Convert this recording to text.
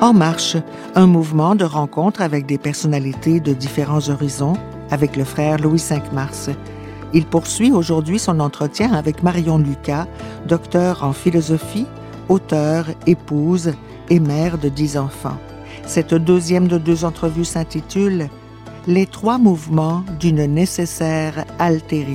En marche, un mouvement de rencontre avec des personnalités de différents horizons, avec le frère Louis Cinq-Mars. Il poursuit aujourd'hui son entretien avec Marion Lucas, docteure en philosophie, auteure, épouse et mère de 10 enfants. Cette deuxième de 2 entrevues s'intitule « Les 3 mouvements d'une nécessaire altérité ».